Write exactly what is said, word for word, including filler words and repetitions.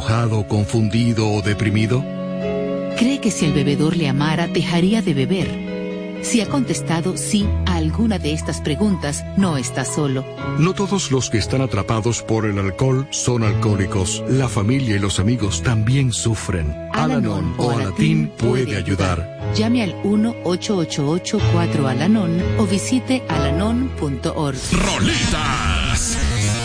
enojado, confundido o deprimido? ¿Cree que si el bebedor le amara, dejaría de beber? Si ha contestado sí a alguna de estas preguntas, no está solo. No todos los que están atrapados por el alcohol son alcohólicos. La familia y los amigos también sufren. Al-Anon o Alatín puede ayudar. Llame al uno ocho ocho ocho cuatro Al-Anon o visite alanon punto org. Rolitas.